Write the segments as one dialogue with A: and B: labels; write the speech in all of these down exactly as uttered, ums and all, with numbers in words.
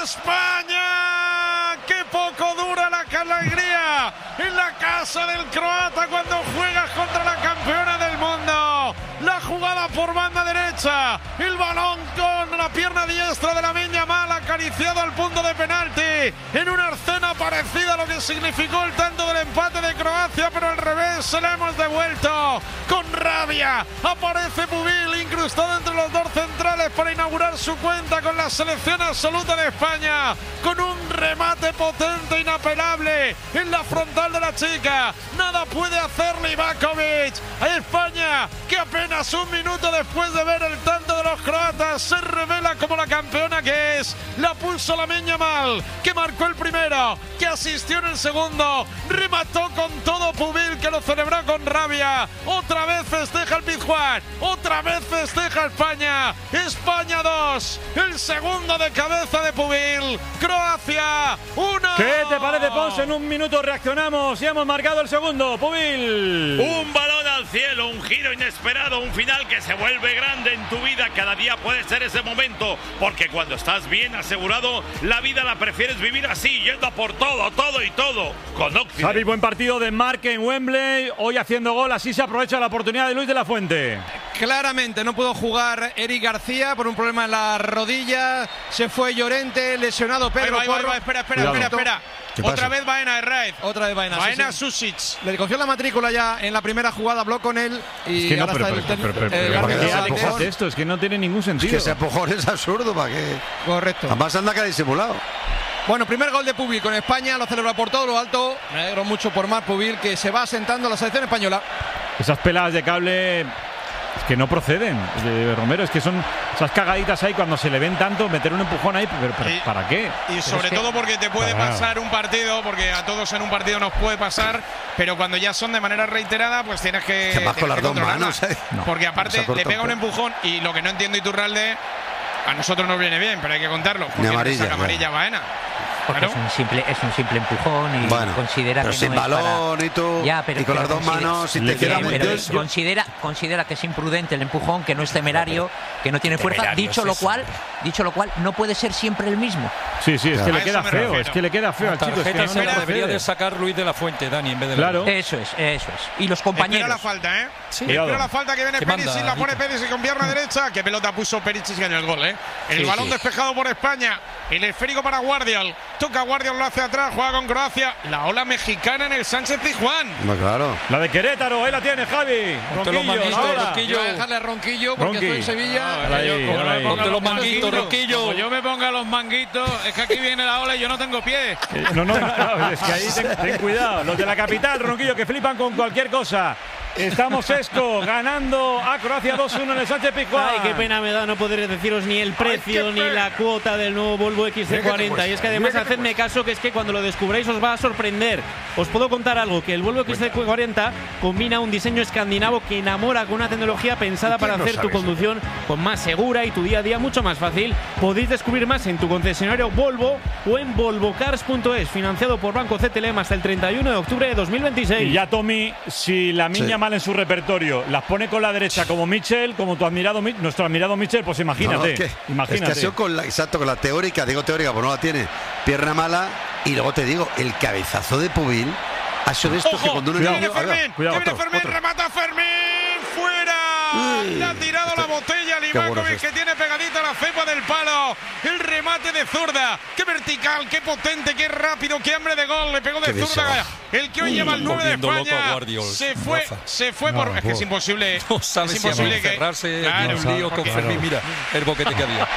A: España. ¡Qué poco dura la alegría en la casa del croata cuando juegas contra la campeona del mundo! La jugada por banda derecha, el balón con la pierna diestra de Lamine Yamal acariciado al punto de penalti, en una escena parecida a lo que significó el tanto del empate de Croacia, pero al revés se la hemos devuelto. Con rabia aparece Pubil incrustado entre los dos centrales para inaugurar su cuenta con la selección absoluta de España, con un remate potente, inapelable en la frontal de la chica. Nada puede hacer Livakovic. A España, que apenas un minuto después de ver el tanto de los croatas se revela como la campeona que es. La pulso Lamine Yamal, que marcó el primero, que asistió en el segundo, remató con todo Pubil, que lo celebró con rabia. Otra vez festeja el Pizjuán, otra vez festeja España. España dos, el segundo de cabeza de Pubil. Croacia uno.
B: ¿Qué te parece, Pons? En un minuto reaccionamos y hemos marcado el segundo. Pubil.
C: Un balón al cielo, un giro inesperado, un final que se vuelve grande en tu vida. Cada día puede ser ese momento, porque cuando estás bien asegurado, la vida la prefieres vivir así, yendo a por todo, todo y todo. Con Occident.
B: Xavi, buen partido de Marc en Wembley, hoy haciendo gol, así se aprovecha la oportunidad de Luis de la Fuente.
D: Claramente no pudo jugar Eric García por un problema en la rodilla, se fue Llorente, lesionado Pedro
A: Ahí va, ahí va, ahí va, espera, espera, espera, espera. Otra vez Baena, Herraiz.
D: Otra vez Baena.
A: Baena
D: sí, sí.
A: Susic.
D: Le cogió la matrícula ya en la primera jugada, habló con él y
B: es que no,
D: ahora
B: pero,
D: está
B: pero,
D: el
B: pero, pero, pero,
D: eh,
B: pero,
D: árbitro
B: ¿qué
D: de
B: haces
D: selección.
B: esto? Es que no tiene ningún sentido.
E: Es que ese empujón es absurdo, ¿para qué?
D: Correcto.
E: Además anda que ha disimulado.
D: Bueno, primer gol de Pubil con España, lo celebra por todo lo alto. Me alegro mucho por Marc Pubil, que se va asentando a la selección española.
B: Esas peladas de cable es que no proceden, de Romero, es que son esas cagaditas ahí cuando se le ven tanto, meter un empujón ahí, pero, pero
A: Y-
B: ¿para qué?
A: Y sobre
B: Pero es
A: todo
B: que-
A: porque te puede
B: Claro.
A: pasar un partido, porque a todos en un partido nos puede pasar, pero cuando ya son de manera reiterada, pues tienes que,
E: Que vas
A: tienes
E: con las
A: que
E: dos
A: controlarla.
E: manos, ¿eh?
B: No.
A: Porque
E: Se
A: aparte
E: acorta
A: le pega
E: un
A: un
E: poco.
A: empujón y lo que no entiendo Iturralde, a nosotros nos viene bien, pero hay que contarlo. ¿Por qué no
E: amarilla,
A: saca amarilla
E: claro.
A: Baena?
F: Porque
A: Claro.
F: es un simple es un simple empujón y
E: Bueno,
F: considera
E: pero
F: que
E: sin
F: no es
E: balón
F: para...
E: y tú,
F: Ya, pero-
E: y con
F: pero
E: las dos
F: considera-
E: manos, si
B: Le
E: te queda
B: queda-
E: muy
F: pero
E: bien.
F: considera considera que es imprudente el empujón, que no es temerario, que no tiene fuerza.
C: Temerario
F: Dicho
C: es
F: lo
C: eso.
F: cual, dicho lo cual, no puede ser siempre el mismo.
B: Sí, sí, es que
A: A
B: le
A: eso
B: queda
A: me
B: feo,
A: refiero.
B: es que le queda feo al chico. Es que
G: Tarjeta
B: no,
G: se
B: no
G: la debería
B: procede.
G: de sacar Luis de la Fuente, Dani, en vez de
B: Claro.
F: Eso es, eso es. Y los
A: Espera
F: compañeros.
A: la falta, ¿eh?
G: Sí.
A: Espera
B: Cuidado.
A: la falta que viene
G: ¿Qué
A: Perisic,
G: manda,
A: la pone
G: Guito?
A: Perisic con pierna derecha. Qué pelota puso Perisic en el gol, ¿eh? El
F: Sí,
A: balón
F: sí.
A: despejado por España. El esférico para Guardiol. Toca Guardiol, lo hace atrás, juega con Croacia. La ola mexicana en el Sánchez Pizjuán.
E: No, claro.
B: La de Querétaro, ahí la tiene Javi.
G: Ponte los
B: Ronquillo,
G: manguitos,
B: la ola.
G: Ronquillo.
D: Yo voy a dejarle a Ronquillo porque
B: Ronqui.
D: estoy en Sevilla.
B: Ahí, ahí.
G: Ponte los manguitos, Ronquillo.
H: Como yo me ponga los manguitos, es que aquí viene la ola y yo no tengo pie.
B: Eh, No, no, no, es que ahí ten, ten cuidado. Los de la capital, Ronquillo, que flipan con cualquier cosa. Estamos Esco ganando a Croacia dos uno en el Sánchez Pizjuán.
I: Ay, qué pena me da no poder deciros ni el precio
A: Ay, qué
I: ni
A: pena.
I: la cuota del nuevo Volvo X C cuarenta. Y es que además hacedme caso, que es que cuando lo descubráis os va a sorprender. Os puedo contar algo, que el Volvo X C cuarenta combina un diseño escandinavo que enamora con una tecnología pensada para hacer tu conducción con más segura y tu día a día mucho más fácil. Podéis descubrir más en tu concesionario Volvo o en volvo cars punto es, financiado por Banco C T L M hasta el treinta y uno de octubre de dos mil veintiséis.
B: Y ya, Tommy, si la miña
E: Sí.
B: mal en su repertorio las pone con la derecha como Mitchell, como tu admirado, Mi- nuestro admirado Mitchell, pues imagínate.
E: No, no, es que,
B: imagínate.
E: es que ha sido con la, exacto, con la teórica, digo teórica, pues no la tiene. Pierna mala, y luego te digo, el cabezazo de Pubil ha sido de estos que
A: Ojo,
E: cuando uno
A: que
E: niño-
A: viene
E: ahí va,
A: Fermín,
B: cuidado,
A: que viene
B: otro,
A: Fermín,
B: otro.
A: remata Fermín, fuera.
E: Uy,
A: Le ha tirado
E: este-
A: la botella a
E: qué bueno
A: Livakovic,
E: es
A: que
E: este.
A: tiene pegadita la cepa del palo. El remate de zurda, qué vertical, qué potente, qué rápido, qué hambre de gol. Le pegó de
E: Qué
A: zurda.
E: deseo.
A: El que hoy lleva el nueve de
G: volviendo loco a
A: España.
G: Guardiol,
A: Se fue,
G: Rafa.
A: se fue por. Es que es imposible.
G: No sabes
A: es
G: si a
A: imposible que.
G: cerrarse
A: Claro,
G: en un lío con
A: porque-
G: Fermín. Mira el boquete que había.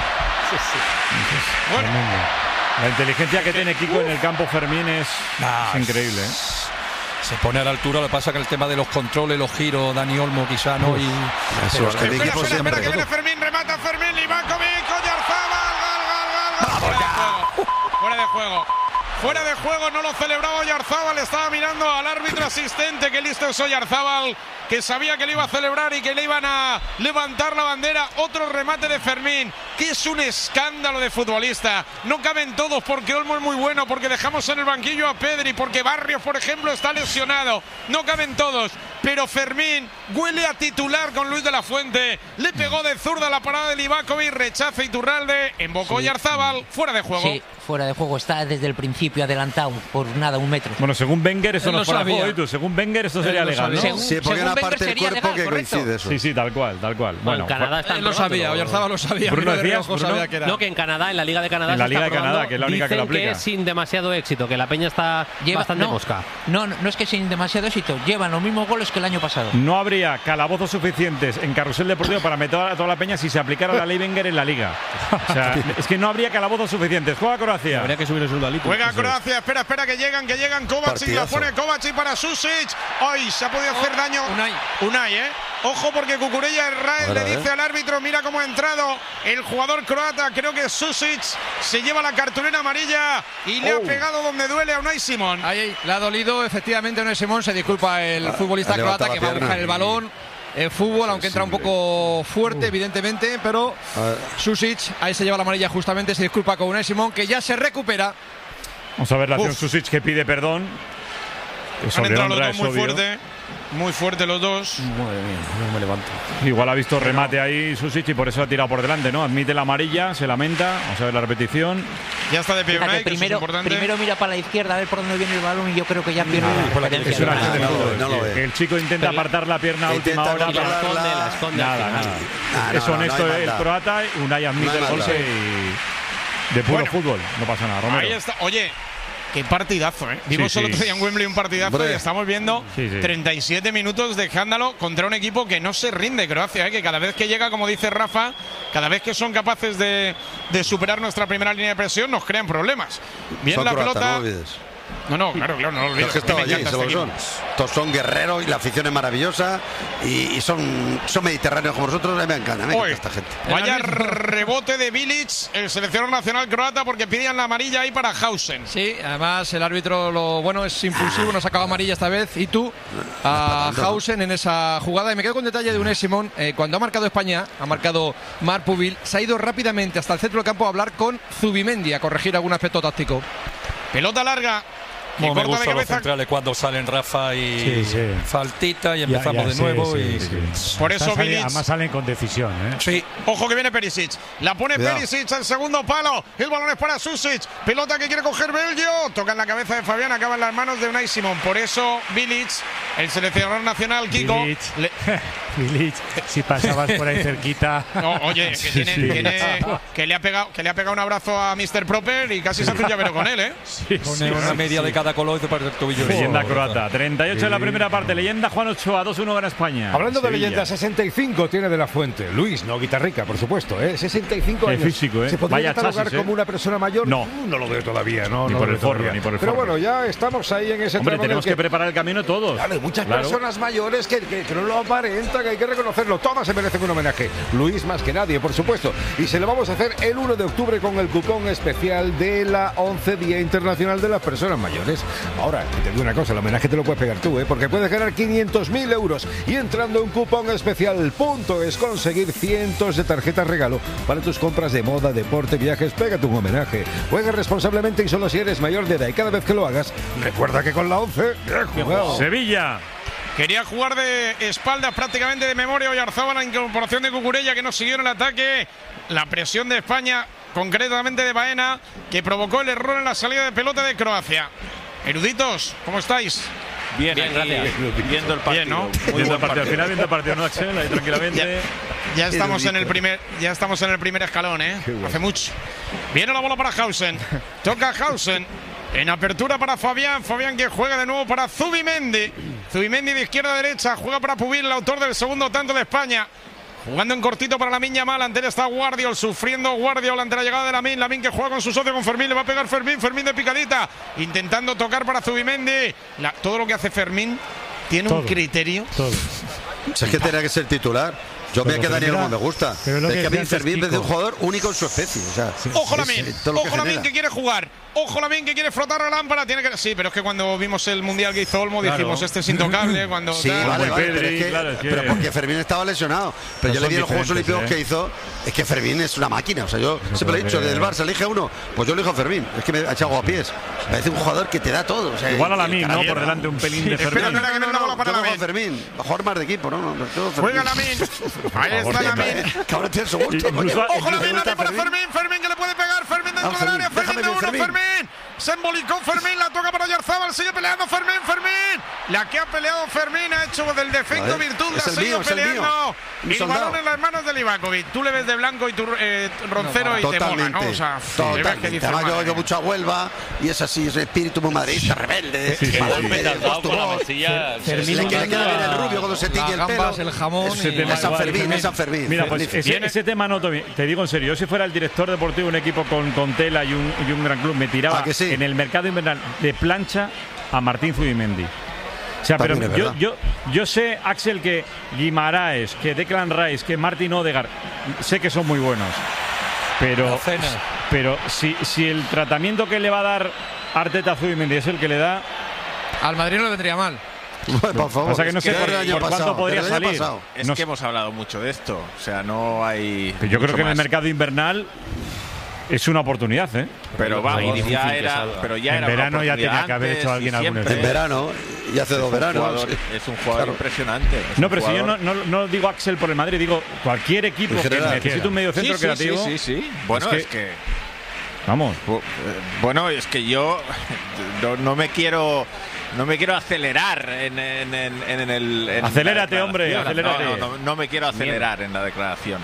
A: Bueno,
B: La inteligencia que tiene Kiko en el campo Fermín es,
G: Ah,
B: es increíble, ¿eh?
G: Se pone a la altura, lo que pasa que el tema de los controles, los giros, Dani Olmo quizá no. Y,
E: Eso,
G: pero
E: es
G: es
E: que
G: que-
E: el
A: espera,
E: equipo
A: espera,
E: siempre.
A: espera, que viene Fermín, remata Fermín, Livakovic, Oyarzabal, gol, gol, gol, gol. Fuera de juego. Fuera de juego. Fuera de juego, no lo celebraba Oyarzabal, estaba mirando al árbitro asistente, que listo es Oyarzabal, que sabía que le iba a celebrar y que le iban a levantar la bandera. Otro remate de Fermín, que es un escándalo de futbolista. No caben todos, porque Olmo es muy bueno, porque dejamos en el banquillo a Pedri, porque Barrios, por ejemplo, está lesionado. No caben todos,
D: pero Fermín huele a titular con Luis de la Fuente. Le pegó de zurda la parada de Livakovic, rechaza Iturralde, embocó
F: Sí.
D: Yarzábal, fuera de juego.
F: Sí, fuera de juego. Está desde el principio adelantado por nada, un metro.
B: Bueno, según Wenger, eso
D: Él
B: no
D: lo
B: es para
D: sabía.
B: juego, ¿y tú? Según Wenger, esto sería
D: Él lo
B: legal, ¿no?
D: sabía.
F: Según-
E: Sí, porque hay
F: según
E: una
F: Wenger
E: parte del
F: sería
E: cuerpo
F: legal,
E: que
F: correcto.
E: coincide eso.
B: Sí, sí, tal cual, tal cual.
I: Bueno, en
B: Bueno,
I: Canadá están
D: Él lo
I: probándolo.
D: sabía, Oyarzabal lo sabía.
B: Bruno,
D: Mira de
B: decías,
D: reojo,
B: Bruno.
D: sabía que era.
I: No, que en Canadá, en la Liga de Canadá,
B: En la
I: se
B: Liga
I: está
B: de Canadá,
I: probando.
B: que es la única que lo
I: Dicen
B: aplica.
I: es sin demasiado éxito, que la peña está
F: Lleva-
I: bastante
F: no,
I: mosca.
F: No, no, no es que sin demasiado éxito. Llevan los mismos goles que el año pasado.
B: no habría calabozos suficientes en Carrusel Deportivo para meter a toda la peña si se aplicara la ley Wenger en la Liga. O sea, es que no habría calabozos suficientes. Juega Croacia.
I: Habría que subir el sueldo al Litu.
D: Juega Croacia, espera, espera, que llegan, que llegan Kovacic, la
E: Partidazo.
D: pone Kovacic para Susic. Hoy se ha podido hacer daño. Unai. Unai, ¿eh? Ojo porque Cucurella Israel
E: Ahora,
D: le
E: ¿eh?
D: dice al árbitro, mira cómo ha entrado el jugador croata, creo que Susic se lleva la cartulina amarilla y le ha pegado donde duele a Unai Simón.
J: Ahí, ahí, le ha dolido efectivamente a Unai Simón, se disculpa el
E: Ah,
J: futbolista
E: ha levantado
J: croata que
E: la
J: va a
E: pierna.
J: buscar el balón. El fútbol, aunque entra un poco fuerte, evidentemente, pero Susic, ahí se lleva la amarilla justamente, se disculpa con Unai Simón, que ya se recupera.
B: Vamos a ver la acción
D: Uf.
B: Susic que pide perdón. Es
D: Han
B: obvio,
D: entrado los
B: Honra,
D: dos
B: es
D: muy
B: obvio.
D: fuerte, muy fuerte los dos.
G: Madre mía, no me levanto.
B: Igual ha visto remate ahí Susic y por eso ha tirado por delante, ¿no? Admite la amarilla, se lamenta. Vamos a ver la repetición.
D: Ya está de pie
F: Fíjate,
D: Unai, que eso es
F: primero,
D: importante.
F: primero mira para la izquierda a ver por dónde viene el balón y yo creo que ya pierde la
B: Es
F: referencia.
B: una
E: Ah,
B: acción de
E: no lo
B: fútbol.
E: ve, no lo
B: que-
E: ve.
B: que el chico intenta
I: Pero-
B: apartar la pierna a última
E: Intenta
B: hora.
I: Y la
E: controlarla.
I: esconde, la esconde al
B: Nada,
I: final.
B: nada.
E: Ah, no,
B: Es
E: no, no
B: honesto
E: hay
B: el
E: maldad.
B: croata. Unai admite
E: No hay
B: el
E: maldad.
B: golpe y de puro
D: Bueno.
B: fútbol. No pasa nada, Romero.
D: Ahí está. Oye, qué partidazo, ¿eh? Vimos
B: Sí,
D: el
B: sí.
D: otro día en Wembley un partidazo
E: Hombre.
D: y estamos viendo
B: Sí, sí.
D: treinta y siete minutos de escándalo contra un equipo que no se rinde, Croacia, ¿eh? Que cada vez que llega, como dice Rafa, cada vez que son capaces de, de superar nuestra primera línea de presión, nos crean problemas. Bien
E: Son
D: la
E: croatas,
D: pelota.
E: no lo olvides.
D: No, no, claro, claro, no lo
E: Los
D: olvides.
E: que
D: a mí me
E: estaba allí,
D: encanta
E: sé lo
D: este
E: que son.
D: equipo.
E: Todos son guerreros y la afición es maravillosa y, y son, son mediterráneos como nosotros. A mí me encanta, me encanta
D: Oye,
E: esta gente.
D: vaya rebote de Bilic, el seleccionador nacional croata, porque pidían la amarilla ahí para Hausen.
J: Sí, además el árbitro lo bueno es impulsivo, no ha sacado amarilla esta vez. Y tú a Hausen en esa jugada. Y me quedo con detalle de Unai Simón. Eh, cuando ha marcado España, ha marcado Marc Pubil, se ha ido rápidamente hasta el centro del campo a hablar con Zubimendi, a corregir algún aspecto táctico.
D: Pelota larga. Que
G: Como me
D: corta de
G: gustan los
D: cabeza.
G: centrales cuando salen Rafa y
B: Sí, sí.
G: faltita y
B: Ya-
G: empezamos
B: ya,
G: de
B: sí,
G: nuevo.
B: sí,
G: y
B: sí.
D: Por eso
B: Están sali-
D: Bilic.
B: Además salen con decisión, ¿eh?
G: Sí,
D: Ojo que viene Perisic. La pone
E: Cuidado.
D: Perisic al segundo palo. El balón es para Susic. Pelota que quiere coger Belgio. Toca en la cabeza de Fabián. Acaba en las manos de Unai Simón. Por eso Bilic, el seleccionador nacional, Kiko.
B: Bilic.
D: le-
B: Bilic, si pasabas por ahí cerquita.
D: No, oye, que,
B: Sí,
D: tiene,
B: sí.
D: tiene- que, le ha pegado, que le ha pegado un abrazo a mister Proper y casi se hace un llavero con él, ¿eh?
B: Sí,
G: pone
B: sí,
G: una
B: sí.
G: media de cada color y te parece el tobillo.
B: Leyenda
G: Oh,
B: croata. treinta y ocho en la primera parte. Leyenda Juan Ochoa. dos uno gana España.
K: Hablando de
B: Sevilla.
K: leyendas, sesenta y cinco tiene de la Fuente. Luis, no guitarrica, por supuesto, ¿eh? sesenta y cinco
B: Qué
K: años.
B: físico, ¿eh?
K: ¿Se podría
B: Vaya
K: catalogar
B: chasis, ¿eh?
K: como una persona mayor?
B: No.
K: No lo veo todavía, no.
B: Ni
K: no
B: por
K: lo
B: el
K: veo
B: forro,
K: todavía.
B: ni por el
K: Pero
B: forro.
K: bueno, ya estamos ahí en ese
B: Hombre,
K: tramo en el
B: tenemos que preparar el camino todos.
K: Claro, hay muchas
B: Claro.
K: personas mayores que, que, que no lo aparentan, que hay que reconocerlo. Todas se merecen un homenaje. Luis más que nadie, por supuesto. Y se lo vamos a hacer el uno de octubre con el cupón especial de la once Día Internacional de las Personas Mayores. Ahora, te digo una cosa, el homenaje te lo puedes pegar tú, ¿eh? Porque puedes ganar quinientos mil euros y entrando en cupón especial punto es conseguir cientos de tarjetas regalo para tus compras de moda, deporte, viajes. Pégate un homenaje. Juega responsablemente y solo si eres mayor de edad. Y cada vez que lo hagas, recuerda que con la once, bien jugado.
B: Sevilla.
D: Quería jugar de espaldas prácticamente de memoria Oyarzábal, la incorporación de Cucurella que no siguió en el ataque. La presión de España, concretamente de Baena, que provocó el error en la salida de pelota de Croacia. Eruditos, ¿cómo estáis?
I: Bien, gracias.
C: Viendo el partido.
D: Bien, ¿no?
C: Muy
B: Viendo
C: buen
B: el partido. Al
C: partido.
B: final viendo el partido, ¿no, Axel? Ahí tranquilamente.
D: Ya estamos en el primer, ya estamos en el primer escalón, ¿eh? Hace mucho. Viene la bola para Hausen. Toca Hausen. En apertura para Fabián. Fabián que juega de nuevo para Zubimendi. Zubimendi de izquierda a derecha. Juega para Pubil, el autor del segundo tanto de España. Jugando en cortito para Lamine Yamal. Ante él está Guardiol. Sufriendo Guardiol ante la llegada de Lamine. Lamine que juega con su socio, con Fermín. Le va a pegar Fermín. Fermín de picadita. Intentando tocar para Zubimendi. La- todo lo que hace Fermín tiene un
B: Todo.
D: criterio.
B: Todo.
E: Si es que tenía que ser titular. Yo veo
B: Pero-
E: que
B: pero
E: Daniel
B: mira,
E: Olmo me gusta.
B: pero es lo
E: Es
B: que
E: que a mí
B: decía
E: Fermín
B: antes
E: es un
B: Kiko.
E: jugador único en su especie. O sea,
D: Ojo
E: es-
D: Lamin,
E: es todo lo que
D: ojo Lamin
E: genera.
D: que quiere jugar. Ojo Lamin que quiere frotar la lámpara. Tiene que... Sí, pero es que cuando vimos el mundial que hizo Olmo
B: Claro.
D: dijimos este es intocable. Cuando
E: Sí,
D: tal.
E: vale, vale,
B: Pedri,
E: pero, es que,
B: claro, es que-
E: pero porque Fermín estaba lesionado. Pero
B: No
E: yo le
B: son
E: vi en los Juegos
B: diferentes,
E: Olímpicos
B: ¿eh?
E: que hizo. Es que Fermín es una máquina. O sea, yo
B: Yo
E: siempre lo he
B: creo
E: dicho,
B: que-
E: del Barça elige uno. Pues yo elijo a Fermín. Es que me ha echado a pies. Parece un jugador que te da todo. O sea,
B: Igual a
E: el
B: Lamin, ¿no?
E: carácter.
B: Por delante un pelín de
D: Espera,
B: Fermín.
D: espera, que viene la bola para
E: yo cojo a
D: Lamin.
E: Fermín. Va a jugar más de equipo, ¿no? no, no yo Fermín.
D: Juega Lamin. Ahí está Lamin.
E: Cabrón, tiene su gusto.
B: Incluso-
E: coño.
D: Ojo
B: Incluso
D: Lamin,
E: me
D: Lamin
E: gusta
D: para Fermín. Fermín que le puede pegar. Fermín dentro
E: Ah,
D: del área.
E: Fermín,
D: Fermín de
E: déjame
D: uno.
E: bien,
D: Fermín. Se embolicó Fermín. La toca para Oyarzábal. Sigue peleando Fermín. Fermín. La que ha peleado Fermín ha hecho del defecto
E: Vale.
D: virtud. La
E: Es
D: ha
E: el
D: seguido
E: mío, es el mío.
D: peleando.
E: Mi
D: El
E: soldado.
D: balón en las manos de Livakovic. Tú le ves de blanco y tu eh, roncero y te mola,
E: Totalmente.
D: ¿no? O sea, le ves que
E: Totalmente.
D: dices,
E: Además, yo
D: madre
E: oigo
D: mía.
E: mucho a Huelva y es así, es espíritu muy madridista, rebelde.
B: Sí, sí,
E: Mal
B: sí.
E: Pérez,
C: Te has dado con la
E: Costumón.
C: mesilla.
I: Fermín
E: Le quiere quedar bien el rubio cuando se tiñe el
J: Las
E: pelo.
J: gambas, el jamón
B: Ese
J: y-
B: tema
E: Es San
B: igual,
E: Fermín,
B: Fermín.
E: es San Fermín.
B: Mira, pues
E: Magnífico.
B: ese, ese tema no, Tomi, te digo en serio, yo si fuera el director deportivo de un equipo con, con tela y un, y un gran club, me tiraba
E: ¿A que sí?
B: en el mercado invernal de plancha a Martín Zubimendi. O sea, pero
E: También es
B: yo,
E: verdad.
B: yo, yo sé, Axel, que Guimaraes, que Declan Rice, que Martin Odegaard, sé que son muy buenos. Pero,
J: La cena.
B: pero si, si el tratamiento que le va a dar Arteta a Zubimendi es el que le da,
J: Al Madrid no le vendría mal.
E: Bueno, por favor.
B: pasa que no sé
E: Es
B: por,
E: el año
B: por cuánto
E: pasado,
B: podría
E: el año
B: salir.
E: pasado.
L: Es
B: No
L: que
B: sé.
L: hemos hablado mucho de esto. O sea, no hay.
B: Pero yo creo
L: mucho
B: que en el
L: más.
B: mercado invernal es una oportunidad, ¿eh?
L: Pero vamos,
I: difícil
L: ya
I: que
L: era.
I: salga.
L: Pero ya
B: En
L: era una
B: verano ya
L: oportunidad
B: tenía que haber
L: antes
B: hecho alguien
L: y
B: algún
L: siempre.
E: En verano y hace dos
L: Un
E: veranos.
L: jugador- es un jugador
E: Claro.
L: impresionante. es
B: No,
L: un
B: pero si yo
L: jugador-
B: no, no, no digo Axel por el Madrid, digo cualquier equipo
E: En
B: que
E: general.
B: necesite un medio
L: Sí,
B: centro
L: sí,
B: creativo.
L: sí, sí, sí. Bueno,
B: Es que-
L: es que.
B: Vamos.
L: Bu- eh, Bueno, es que yo no, no me quiero no me quiero acelerar en, en, en, en el en la
B: Acelérate, hombre,
L: declaración.
B: acelérate.
L: No, no, no, no me quiero acelerar en la declaración.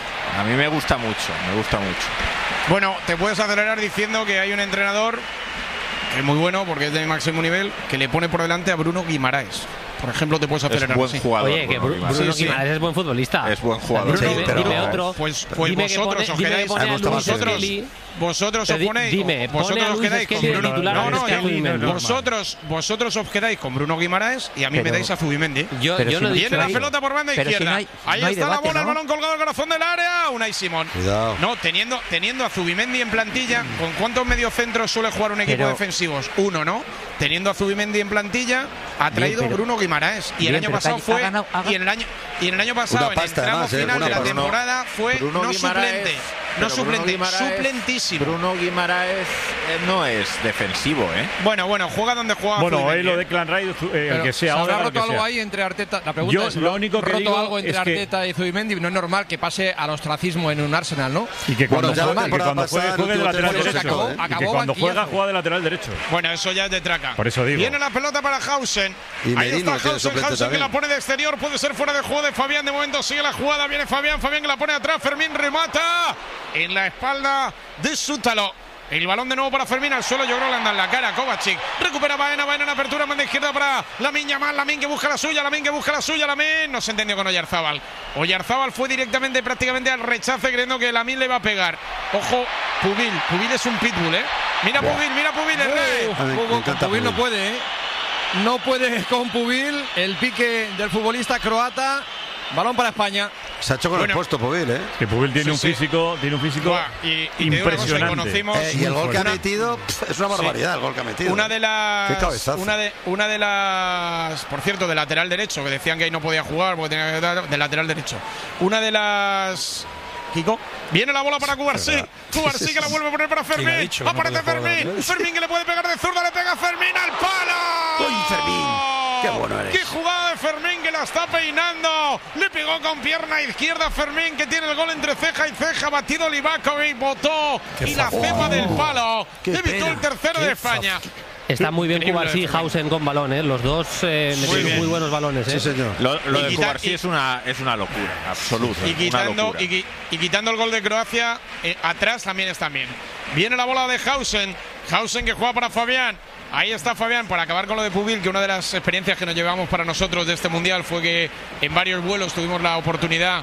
L: A mí me gusta mucho, me gusta mucho.
D: Bueno, te puedes acelerar diciendo que hay un entrenador que es muy bueno porque es de máximo nivel que le pone por delante a Bruno Guimaraes. Por ejemplo, te puedes
L: Es
D: acelerar
L: buen
D: así.
L: jugador.
I: Oye, que
L: Bruno
I: Bru-
L: Guimaraes.
I: Bruno
D: Sí, sí.
I: Guimaraes es buen futbolista.
L: Es buen jugador.
I: Dime,
E: Sí, pero-
I: dime otro.
D: Pues, pues
I: dime que
D: vosotros
I: pone-
D: os
I: dime que
D: quedáis.
I: pone a
E: Me gusta
I: Luis
E: más Skelly.
I: Skelly.
D: Vosotros os
I: Pero di-
D: ponéis.
I: dime, pone
D: vosotros
I: a
D: os
I: Luis
D: quedáis con
I: Skelly de
D: Bruno.
I: titular
D: No,
I: en
D: no,
I: este
D: yo-
I: argumento.
D: vosotros, vosotros os quedáis con Bruno Guimaraes y a mí me
I: Pero-
D: dais a Zubimendi.
I: Yo,
F: Pero
I: yo
F: si
I: no he
F: no-
I: dicho
D: Viene la
I: eso.
D: pelota por banda
F: Pero si
D: izquierda.
F: no hay-
D: Ahí
F: no hay
D: está
F: debate,
D: la bola, el
F: ¿no?
D: balón colgado al corazón del área. Unai Simón.
E: Cuidado.
D: No, teniendo, teniendo a Zubimendi en plantilla, ¿con cuántos mediocentros suele jugar un equipo
F: Pero-
D: defensivos? Uno, ¿no? Teniendo a Zubimendi en plantilla, ha traído
F: pero-
D: Bruno Guimaraes. Y el
F: Bien,
D: año
F: pero
D: pasado
F: que ha
D: fue.
F: ganado- ha-
D: y, en el año, y en el año pasado,
E: Una
D: en el
E: pasta,
D: tramo
E: además, ¿eh?
D: final
E: Una
D: de la
E: pasta.
D: temporada, fue
L: Bruno
D: no
L: Guimaraes-
D: suplente. No
L: pero Bruno
D: suplente,
L: Guimaraes-
D: suplentísimo.
L: Bruno Guimaraes eh, no es defensivo, ¿eh?
D: Bueno, bueno, juega donde juega.
B: Bueno,
D: Zubimendi,
B: hoy lo
D: ¿eh?
B: de Clan Rice, eh, el
J: Pero,
B: que sea,
J: ¿se habrá
B: ahora lo
J: roto
B: que
J: algo
B: sea.
J: ahí entre Arteta? La pregunta
B: Yo
J: es,
B: lo único que
J: ¿roto
B: digo
J: algo entre
B: es que-
J: Arteta y Zubimendi? No es normal que pase al ostracismo en un Arsenal, ¿no?
B: Y que cuando,
E: Bueno, ya la
B: juegue, que
E: temporada
B: cuando juegue,
E: pasada,
B: juegue de
E: el último
B: lateral
E: tiempo se
B: derecho.
E: acabó,
B: Y que
J: acabó
B: cuando juega,
J: banquillazo.
B: juega de lateral derecho.
D: Bueno, eso ya es de traca.
B: Por eso digo.
D: Viene la pelota para Hausen.
E: Y
D: Ahí
E: Merino
D: está
E: tiene
D: Hausen,
E: suplente
D: Hausen que
E: también.
D: la pone de exterior. Puede ser fuera de juego de Fabián. De momento sigue la jugada. Viene Fabián. Fabián que la pone atrás. Fermín remata en la espalda de Sútalo. El balón de nuevo para Fermín al suelo. Yo creo que le anda en la cara. Kovacic recupera Baena. Baena en apertura. Manda izquierda para Lamin Yamal. Lamin que busca la suya. Lamin que busca la suya. Lamin no se entendió con Oyarzábal. Oyarzábal fue directamente prácticamente al rechace creyendo que Lamin le iba a pegar. Ojo, Pubil. Pubil es un pitbull, ¿eh? Mira Pubil, mira Pubil, el rey.
E: A mí me
J: Con
E: encanta
J: Pubil no
E: Pubil.
J: puede, ¿eh? No puede con Pubil. El pique del futbolista croata. Balón para España.
E: Se ha hecho con
D: Bueno.
E: el puesto, Pubil, ¿eh?
B: Que Pubil tiene
D: Sí,
B: un
D: sí.
B: físico, tiene un físico
D: Buah, y, y te digo una cosa,
B: impresionante.
D: conocimos
E: Eh, y el gol que ha
D: una-
E: metido pff, es una barbaridad, el gol que ha metido.
D: Una de
E: Qué
D: las
E: cabezazo.
D: una de una de las por cierto de lateral derecho que decían que ahí no podía jugar porque tenía que dar de lateral derecho. Una de las Kiko, viene la bola para Cubarsí. Cubarsí que la vuelve a poner para
K: ¿Quién ha
D: Fermín.
K: dicho que no
D: Aparece
K: podía jugar?
D: Fermín. Fermín que le puede pegar de zurda, le pega a Fermín al palo.
E: ¡Uy, Fermín! ¡Qué bueno eres!
D: ¡Qué jugada de Fermín que la está peinando! Le pegó con pierna izquierda a Fermín que tiene el gol entre ceja y ceja. Batido Livakovic, botó y la cepa del palo.
E: ¡Qué
D: Evitó
E: pena!
D: el tercero
E: ¡Qué
D: de España.
I: Está muy bien
D: Increíble,
I: Cubarsí y
D: Fermín.
I: Hausen con balón, ¿eh? Los dos eh, metieron
D: bien.
I: muy buenos balones, ¿eh?
E: Sí, señor.
L: Lo, lo
D: Y
L: de
D: quitar-
L: Cubarsí
D: y-
L: es una, es una locura, absoluta.
D: Y
L: una
D: quitando,
L: locura.
D: y, qui- y quitando el gol de Croacia, eh, atrás también está bien. Viene la bola de Hausen. Hausen que juega para Fabián. Ahí está Fabián para acabar con lo de Pubil, que una de las experiencias que nos llevamos para nosotros de este mundial fue que en varios vuelos tuvimos la oportunidad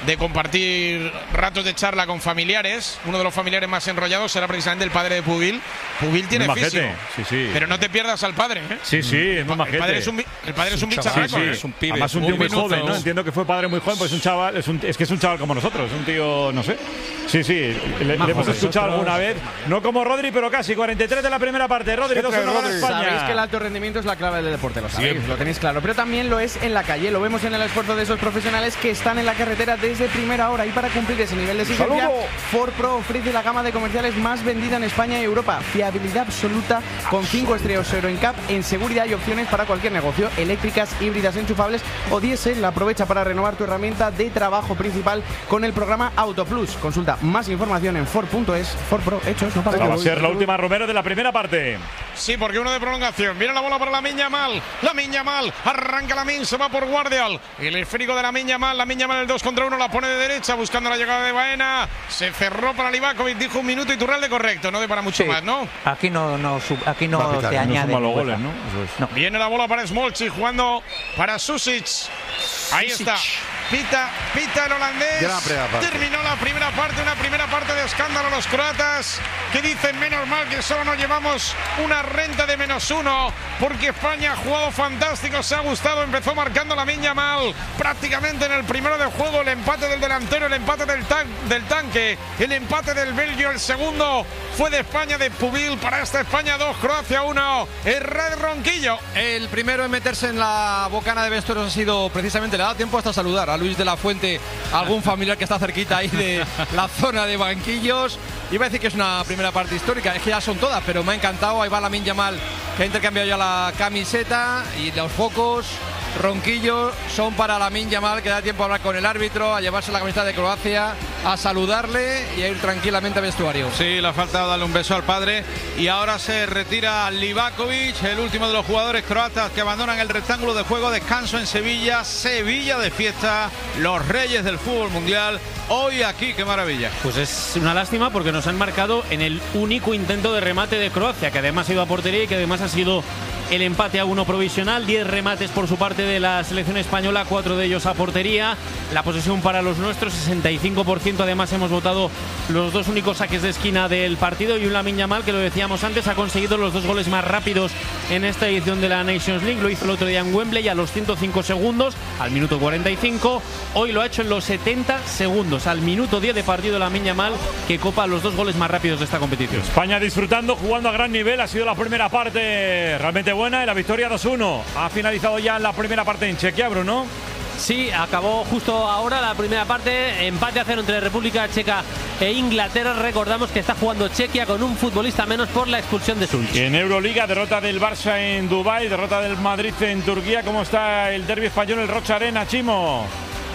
D: de compartir ratos de charla con familiares. Uno de los familiares más enrollados será precisamente el padre de Pubil. Pubil tiene
B: Muy
D: físico,
B: majete, sí, sí.
D: pero no te pierdas al padre, ¿eh?
B: Sí, sí, es muy majete.
D: El padre es un, el padre es un bicharraco,
B: sí, sí.
D: ¿eh?
B: Es un pibe. Además un tío muy joven, ¿no? Entiendo que fue padre muy joven, pues es un chaval, es, un, es que es un chaval como nosotros, es un tío, no sé. Sí, sí, le, le hemos escuchado alguna vez. No como Rodri, pero casi. cuarenta y tres de la primera parte. Rodri, dos uno para España.
M: Sabéis que el alto rendimiento es la clave del deporte, lo sabéis, sí. Lo tenéis claro. Pero también lo es en la calle. Lo vemos en el esfuerzo de esos profesionales que están en la carretera desde primera hora. Y para cumplir ese nivel de exigencia, Ford Pro ofrece la gama de comerciales más vendida en España y Europa. Fiabilidad absoluta con cinco estrellas Euro N C A P en seguridad y opciones para cualquier negocio. Eléctricas, híbridas, enchufables o diésel. Aprovecha para renovar tu herramienta de trabajo principal con el programa Auto Plus. Consulta más información en Ford punto es. Ford Pro, hechos, no para.
B: Va a ser la última, Romero, de la primera parte.
D: Sí, porque uno de prolongación. Viene la bola para Lamine Yamal. Lamine Yamal. Arranca Lamine, se va por Guardial. El esférico de Lamine Yamal. Lamine Yamal el dos contra uno. La pone de derecha buscando la llegada de Baena. Se cerró para Livakovic. Dijo un minuto y Turralde correcto. No de para mucho
F: sí.
D: más, ¿no?
F: Aquí no, no, aquí no se añade.
B: No goles, ¿no?
F: no.
D: Viene la bola para Smolci jugando para Susic. Ahí
F: Susic.
D: está. Pita, pita el holandés. Terminó la primera parte, una primera parte de escándalo los croatas, que dicen menos mal que solo nos llevamos una renta de menos uno, porque España ha jugado fantástico, se ha gustado, empezó marcando Lamine Yamal prácticamente en el primero de juego, el empate del delantero, el empate del, tan del tanque, el empate del Belgio, el segundo fue de España, de Pubil, para esta España dos, Croacia uno, el Red Ronquillo.
J: El primero en meterse en la bocana de vestuarios ha sido precisamente, le ha dado tiempo hasta saludar a Luis de la Fuente, algún familiar que está cerquita ahí de la zona de banquillos. Iba a decir que es una primera parte histórica, es que ya son todas, pero me ha encantado. Ahí va Lamine Yamal, que ha intercambiado ya la camiseta, y los focos Ronquillo son para Lamine Yamal, que da tiempo a hablar con el árbitro, a llevarse la camiseta de Croacia, a saludarle y a ir tranquilamente al vestuario.
H: Sí, le ha faltado darle un beso al padre. Y ahora se retira Livakovic, el último de los jugadores croatas que abandonan el rectángulo de juego. Descanso en Sevilla, Sevilla de fiesta, los reyes del fútbol mundial. Hoy aquí, qué maravilla.
I: Pues es una lástima porque nos han marcado en el único intento de remate de Croacia, que además ha ido a portería y que además ha sido el empate a uno provisional. diez remates por su parte de la selección española, cuatro de ellos a portería. La posesión para los nuestros, sesenta y cinco por ciento. Además hemos votado los dos únicos saques de esquina del partido, y un Lamine Yamal que, lo decíamos antes, ha conseguido los dos goles más rápidos en esta edición de la Nations League. Lo hizo el otro día en Wembley a los ciento cinco segundos, al minuto cuarenta y cinco. Hoy lo ha hecho en los setenta segundos, al minuto diez de partido, Lamine Yamal, que copa los dos goles más rápidos de esta competición.
B: España disfrutando, jugando a gran nivel. Ha sido la primera parte realmente buena, y la victoria dos uno. Ha finalizado ya la primera parte en Chequia, Bruno.
N: Sí, acabó justo ahora la primera parte, empate a cero entre República Checa e Inglaterra. Recordamos que está jugando Chequia con un futbolista menos por la expulsión de Sulch.
B: En Euroliga, derrota del Barça en Dubái, derrota del Madrid en Turquía. ¿Cómo está el derbi español, el Rocha Arena, Chimo?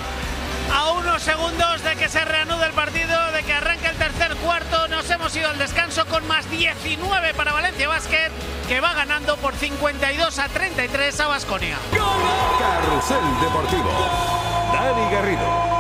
O: A unos segundos de que se reanude el partido, de que arranque el tercer cuarto, nos hemos ido al descanso con más diecinueve para Valencia Basket, que va ganando por cincuenta y dos a treinta y tres a Baskonia.
K: Carrusel Deportivo. Dani Garrido.